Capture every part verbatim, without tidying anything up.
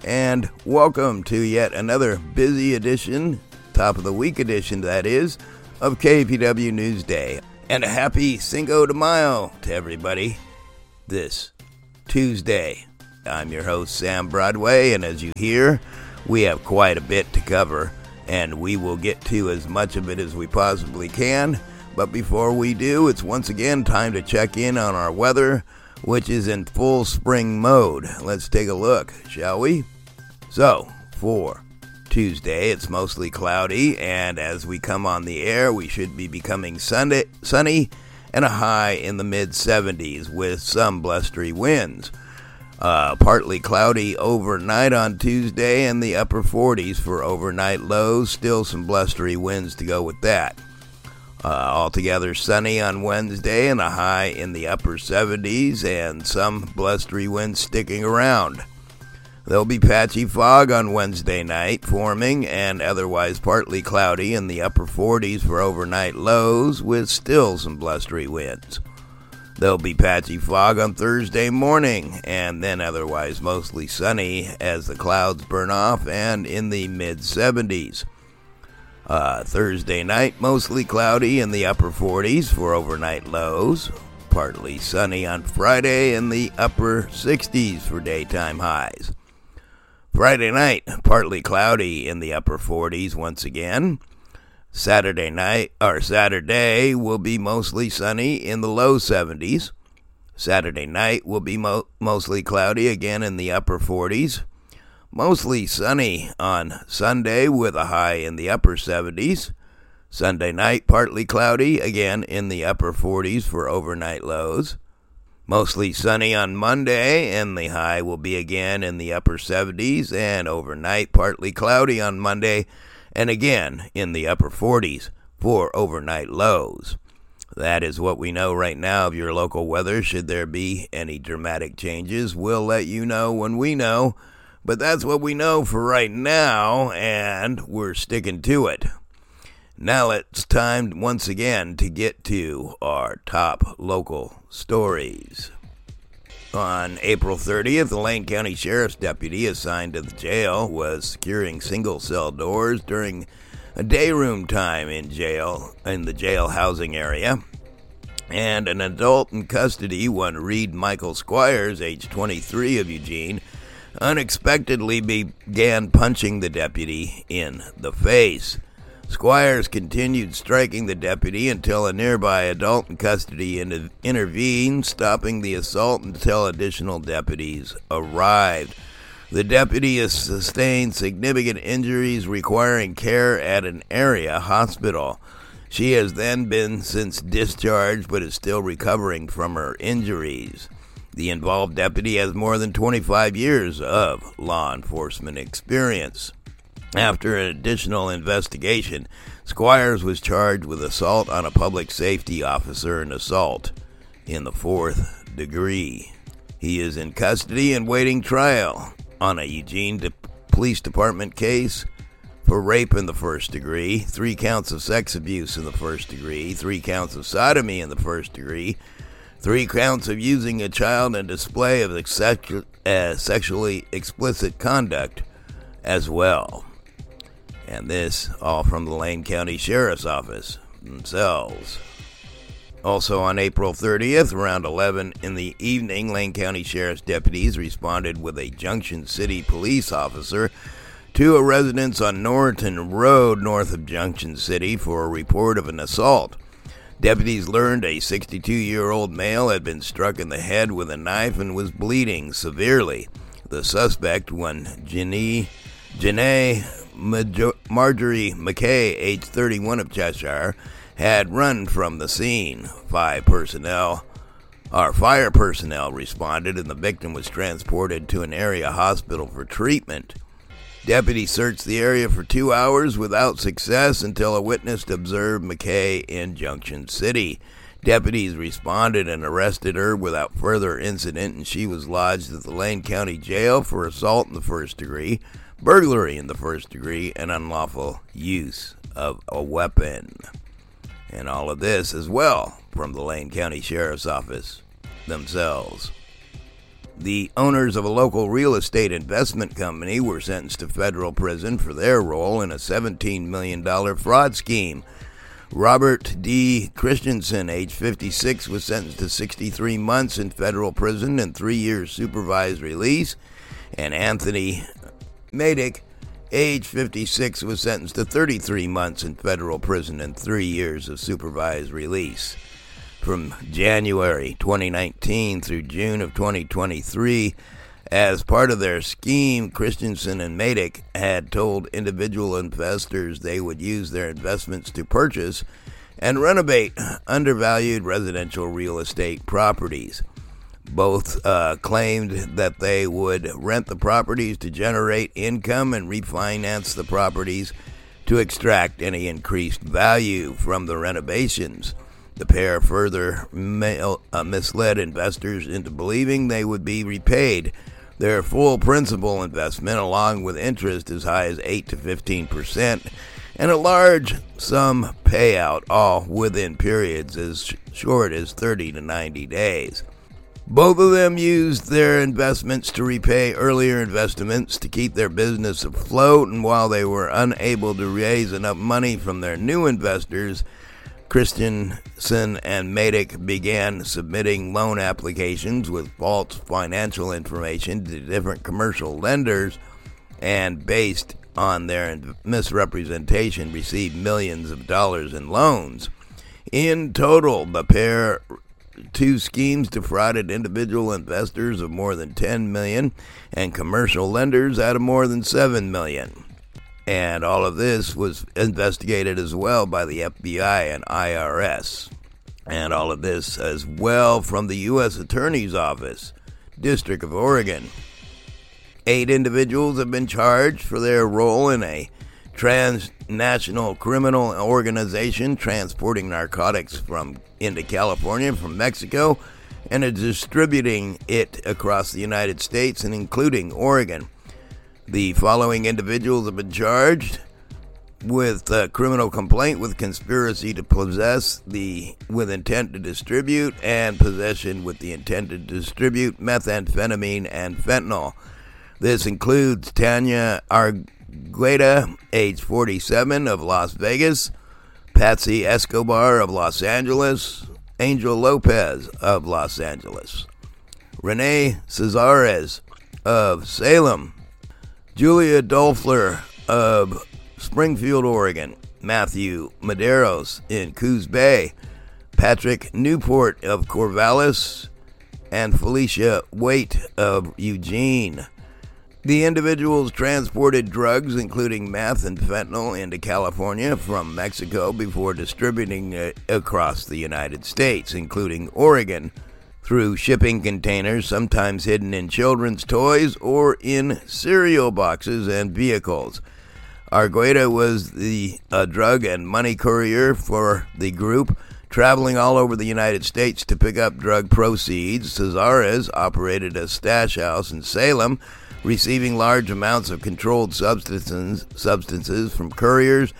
and welcome to yet another busy edition, top of the week edition that is, of K P W Newsday. And a happy Cinco de Mayo to everybody this Tuesday. I'm your host, Sam Broadway, and as you hear, we have quite a bit to cover, and we will get to as much of it as we possibly can. But before we do, it's once again time to check in on our weather, which is in full spring mode. Let's take a look, shall we? So, for Tuesday, it's mostly cloudy, and as we come on the air, we should be becoming sunny, sunny and a high in the mid seventies with some blustery winds. Uh, partly cloudy overnight on Tuesday and the upper forties for overnight lows. Still some blustery winds to go with that. Uh, altogether sunny on Wednesday and a high in the upper seventies and some blustery winds sticking around. There'll be patchy fog on Wednesday night forming and otherwise partly cloudy in the upper forties for overnight lows with still some blustery winds. There'll be patchy fog on Thursday morning, and then otherwise mostly sunny as the clouds burn off and in the mid seventies. Uh, Thursday night, mostly cloudy in the upper forties for overnight lows. Partly sunny on Friday in the upper sixties for daytime highs. Friday night, partly cloudy in the upper forties once again. Saturday night, or Saturday, will be mostly sunny in the low seventies. Saturday night will be mo- mostly cloudy again in the upper forties. Mostly sunny on Sunday with a high in the upper seventies. Sunday night, partly cloudy again in the upper forties for overnight lows. Mostly sunny on Monday, and the high will be again in the upper seventies. And overnight, partly cloudy on Monday, and again in the upper forties for overnight lows. That is what we know right now of your local weather. Should there be any dramatic changes, we'll let you know when we know. But that's what we know for right now, and we're sticking to it. Now it's time once again to get to our top local stories. On April thirtieth, the Lane County Sheriff's deputy assigned to the jail was securing single-cell doors during a dayroom time in jail in the jail housing area. And an adult in custody, one Reed Michael Squires, age twenty-three, of Eugene, unexpectedly began punching the deputy in the face. Squires continued striking the deputy until a nearby adult in custody inter- intervened, stopping the assault until additional deputies arrived. The deputy has sustained significant injuries requiring care at an area hospital. She has then been since discharged but is still recovering from her injuries. The involved deputy has more than twenty-five years of law enforcement experience. After an additional investigation, Squires was charged with assault on a public safety officer and assault in the fourth degree. He is in custody and waiting trial on a Eugene De- Police Department case for rape in the first degree, three counts of sex abuse in the first degree, three counts of sodomy in the first degree, three counts of using a child in display of sexu- uh, sexually explicit conduct as well. And this all from the Lane County Sheriff's Office themselves. Also on April thirtieth, around eleven in the evening, Lane County Sheriff's deputies responded with a Junction City police officer to a residence on Norton Road north of Junction City for a report of an assault. Deputies learned a sixty-two-year-old male had been struck in the head with a knife and was bleeding severely. The suspect, one Jenny, Janae Marjorie McKay, age thirty-one, of Cheshire, had run from the scene. Five personnel, our fire personnel responded, and the victim was transported to an area hospital for treatment. Deputies searched the area for two hours without success until a witness observed McKay in Junction City. Deputies responded and arrested her without further incident, and she was lodged at the Lane County Jail for assault in the first degree, burglary in the first degree, and unlawful use of a weapon. And all of this as well from the Lane County Sheriff's Office themselves. The owners of a local real estate investment company were sentenced to federal prison for their role in a seventeen million dollars fraud scheme. Robert D. Christensen, age fifty-six, was sentenced to sixty-three months in federal prison and three years supervised release. And Anthony Madick, age fifty-six, was sentenced to thirty-three months in federal prison and three years of supervised release. From January twenty nineteen through June of twenty twenty-three, as part of their scheme, Christensen and Madick had told individual investors they would use their investments to purchase and renovate undervalued residential real estate properties. Both uh, claimed that they would rent the properties to generate income and refinance the properties to extract any increased value from the renovations. The pair further mail, uh, misled investors into believing they would be repaid their full principal investment, along with interest as high as eight to fifteen percent, and a large sum payout, all within periods as short as thirty to ninety days. Both of them used their investments to repay earlier investments to keep their business afloat, and while they were unable to raise enough money from their new investors, Christensen and Madick began submitting loan applications with false financial information to different commercial lenders, and based on their misrepresentation, received millions of dollars in loans. In total, the pair two schemes defrauded individual investors of more than ten million dollars and commercial lenders out of more than seven million dollars. And all of this was investigated as well by the F B I and I R S. And all of this as well from the U S Attorney's Office, District of Oregon. Eight individuals have been charged for their role in a transnational criminal organization transporting narcotics from into California from Mexico and distributing it across the United States and including Oregon. The following individuals have been charged with a criminal complaint with conspiracy to possess the with intent to distribute and possession with the intent to distribute methamphetamine and fentanyl. This includes Tanya Argueta, age forty-seven, of Las Vegas, Patsy Escobar of Los Angeles, Angel Lopez of Los Angeles, Renee Cesares of Salem, Julia Dolfler of Springfield, Oregon, Matthew Medeiros in Coos Bay, Patrick Newport of Corvallis, and Felicia Waite of Eugene. The individuals transported drugs, including meth and fentanyl, into California from Mexico before distributing it across the United States, including Oregon, through shipping containers, sometimes hidden in children's toys or in cereal boxes and vehicles. Argueta was the uh, drug and money courier for the group, traveling all over the United States to pick up drug proceeds. Cesares operated a stash house in Salem, receiving large amounts of controlled substances, substances from couriers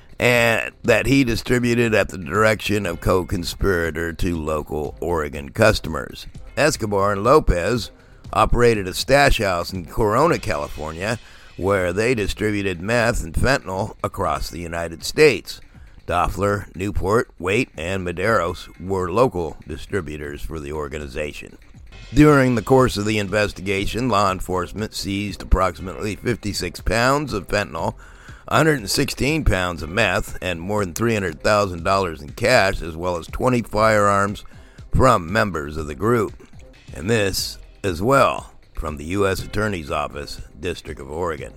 and that he distributed at the direction of co-conspirator to local Oregon customers. Escobar and Lopez operated a stash house in Corona, California, where they distributed meth and fentanyl across the United States. Doffler, Newport, Waite, and Medeiros were local distributors for the organization. During the course of the investigation, law enforcement seized approximately fifty-six pounds of fentanyl, one hundred sixteen pounds of meth, and more than three hundred thousand dollars in cash, as well as twenty firearms from members of the group. And this, as well, from the U S Attorney's Office, District of Oregon.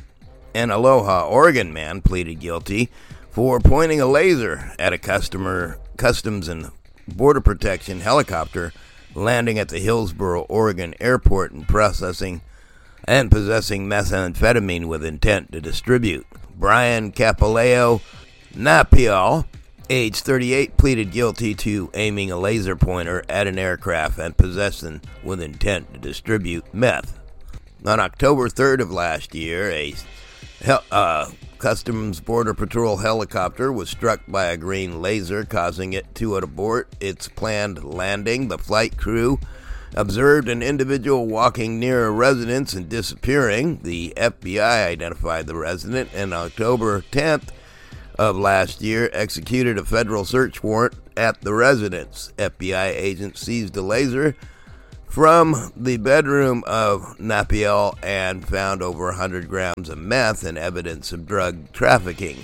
An Aloha, Oregon man pleaded guilty for pointing a laser at a customer Customs and Border Protection helicopter landing at the Hillsboro, Oregon airport and processing and possessing methamphetamine with intent to distribute. Brian Capileo Napial, age thirty-eight, pleaded guilty to aiming a laser pointer at an aircraft and possessing with intent to distribute meth. On October third of last year, a uh, Customs Border Patrol helicopter was struck by a green laser, causing it to abort its planned landing. The flight crew observed an individual walking near a residence and disappearing. The F B I identified the resident and October tenth of last year executed a federal search warrant at the residence. F B I agents seized a laser from the bedroom of Napiel and found over one hundred grams of meth and evidence of drug trafficking.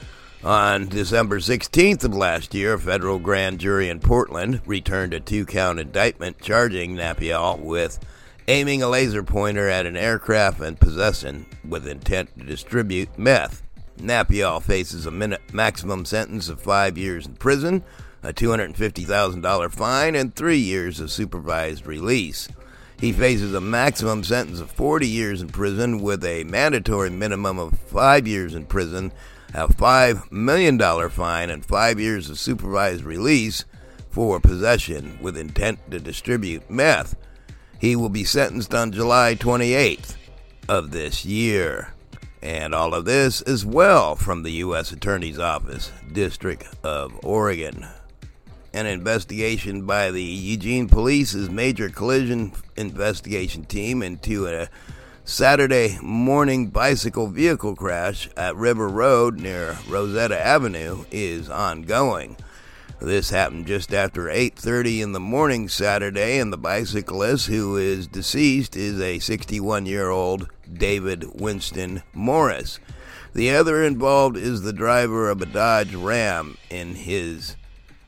On December sixteenth of last year, a federal grand jury in Portland returned a two-count indictment charging Napiel with aiming a laser pointer at an aircraft and possession with intent to distribute meth. Napiel faces a min- maximum sentence of five years in prison, a two hundred fifty thousand dollars fine, and three years of supervised release. He faces a maximum sentence of forty years in prison with a mandatory minimum of five years in prison, a five million dollars fine, and five years of supervised release for possession with intent to distribute meth. He will be sentenced on July twenty-eighth of this year. And all of this as well from the U S Attorney's Office, District of Oregon. An investigation by the Eugene Police's major collision investigation team into a Saturday morning bicycle vehicle crash at River Road near Rosetta Avenue is ongoing. This happened just after eight thirty in the morning Saturday, and the bicyclist, who is deceased, is a sixty-one-year-old David Winston Morris. The other involved is the driver of a Dodge Ram in his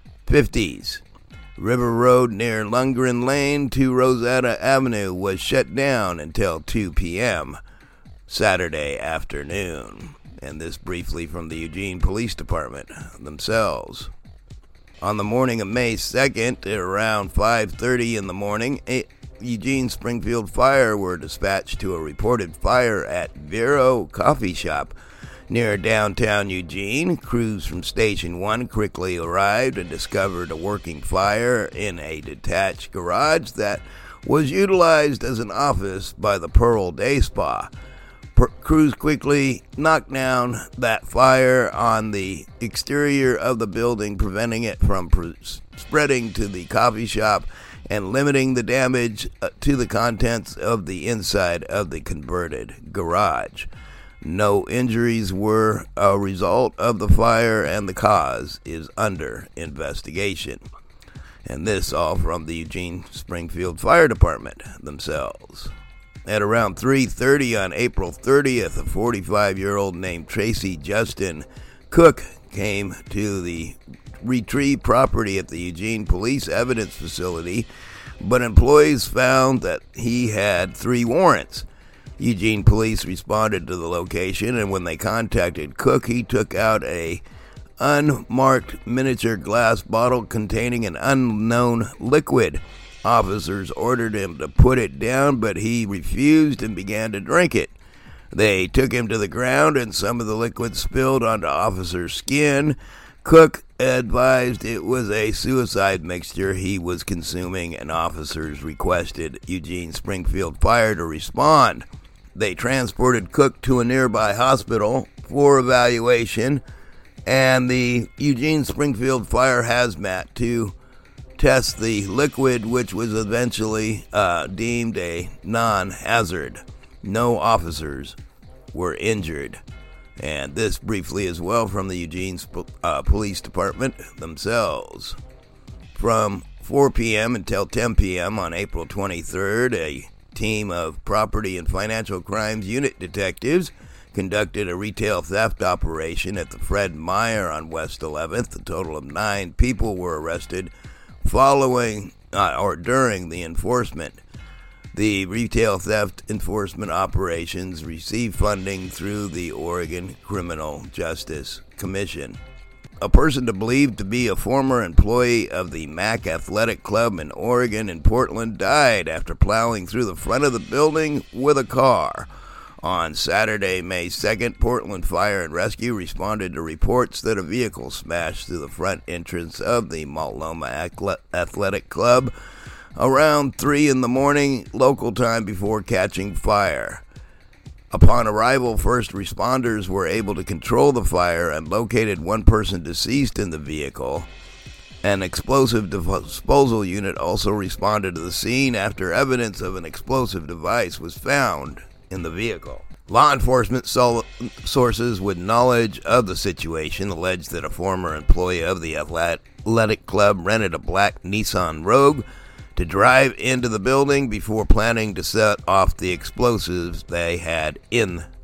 fifties. River Road near Lundgren Lane to Rosetta Avenue was shut down until two p.m. Saturday afternoon. And this briefly from the Eugene Police Department themselves. On the morning of May second, at around five thirty in the morning, a Eugene Springfield Fire were dispatched to a reported fire at Vero Coffee Shop near downtown Eugene. Crews from Station one quickly arrived and discovered a working fire in a detached garage that was utilized as an office by the Pearl Day Spa. Per- crews quickly knocked down that fire on the exterior of the building, preventing it from pr- spreading to the coffee shop and limiting the damage uh, to the contents of the inside of the converted garage. No injuries were a result of the fire, and the cause is under investigation. And this all from the Eugene Springfield Fire Department themselves. At around three thirty on April thirtieth, a forty-five-year-old named Tracy Justin Cook came to the retrieve property at the Eugene Police Evidence Facility, but employees found that he had three warrants. Eugene Police responded to the location, and when they contacted Cook, he took out a unmarked miniature glass bottle containing an unknown liquid. Officers ordered him to put it down, but he refused and began to drink it. They took him to the ground, and some of the liquid spilled onto officers' skin. Cook advised it was a suicide mixture he was consuming, and officers requested Eugene Springfield Fire to respond. They transported Cook to a nearby hospital for evaluation, and the Eugene Springfield Fire hazmat to test the liquid, which was eventually uh, deemed a non-hazard. No officers were injured. And this briefly as well from the Eugene uh, Police Department themselves. From four p.m. until ten p.m. on April twenty-third, a team of Property and Financial Crimes Unit detectives conducted a retail theft operation at the Fred Meyer on West eleventh. A total of nine people were arrested following uh, or during the enforcement. The retail theft enforcement operations receive funding through the Oregon Criminal Justice Commission. A person believed to be a former employee of the Mac Athletic Club in Oregon and Portland died after plowing through the front of the building with a car. On Saturday, May second, Portland Fire and Rescue responded to reports that a vehicle smashed through the front entrance of the Multnomah Athletic Club around three in the morning, local time, before catching fire. Upon arrival, first responders were able to control the fire and located one person deceased in the vehicle. An explosive disposal unit also responded to the scene after evidence of an explosive device was found in the vehicle. Law enforcement sol- sources with knowledge of the situation alleged that a former employee of the athletic club rented a black Nissan Rogue to drive into the building before planning to set off the explosives they had in